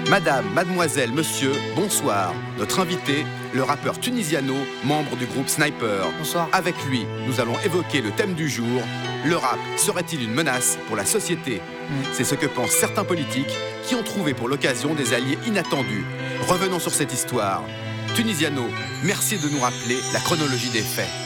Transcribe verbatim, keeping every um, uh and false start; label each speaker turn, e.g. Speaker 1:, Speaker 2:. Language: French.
Speaker 1: Madame, mademoiselle, monsieur, bonsoir. Notre invité, le rappeur Tunisiano, membre du groupe Sniper.
Speaker 2: Bonsoir.
Speaker 1: Avec lui, nous allons évoquer le thème du jour. Le rap serait-il une menace pour la société ? mmh. C'est ce que pensent certains politiques qui ont trouvé pour l'occasion des alliés inattendus. Revenons sur cette histoire. Tunisiano, merci de nous rappeler la chronologie des faits.